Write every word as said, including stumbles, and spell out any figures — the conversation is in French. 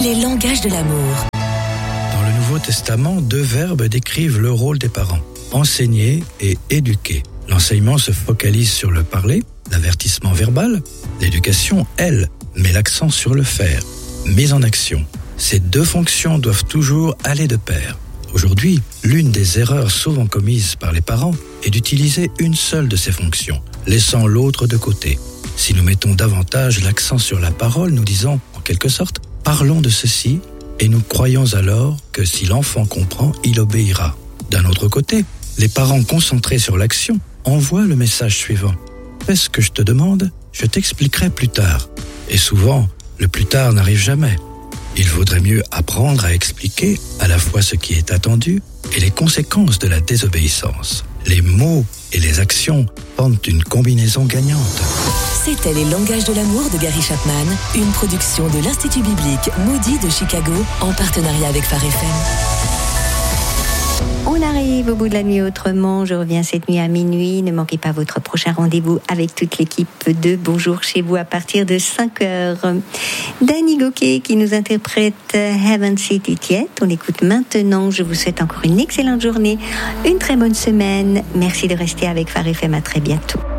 les langages de l'amour. Dans le Nouveau Testament, deux verbes décrivent le rôle des parents. Enseigner et éduquer. L'enseignement se focalise sur le parler, l'avertissement verbal. L'éducation, elle, met l'accent sur le faire, mise en action. Ces deux fonctions doivent toujours aller de pair. Aujourd'hui, l'une des erreurs souvent commises par les parents est d'utiliser une seule de ces fonctions, laissant l'autre de côté. Si nous mettons davantage l'accent sur la parole, nous disons, en quelque sorte, parlons de ceci, et nous croyons alors que si l'enfant comprend, il obéira. D'un autre côté, les parents concentrés sur l'action envoient le message suivant. Fais ce que je te demande, je t'expliquerai plus tard. Et souvent, le plus tard n'arrive jamais. Il vaudrait mieux apprendre à expliquer à la fois ce qui est attendu et les conséquences de la désobéissance. Les mots et les actions forment une combinaison gagnante. C'était Les langages de l'amour de Gary Chapman, une production de l'Institut biblique Moody de Chicago en partenariat avec Phare F M. On arrive au bout de la nuit autrement. Je reviens cette nuit à minuit. Ne manquez pas votre prochain rendez-vous avec toute l'équipe de Bonjour chez vous à partir de cinq heures. Danny Gokey qui nous interprète Haven't Seen It Yet. On l'écoute maintenant. Je vous souhaite encore une excellente journée, une très bonne semaine. Merci de rester avec Phare F M. À très bientôt.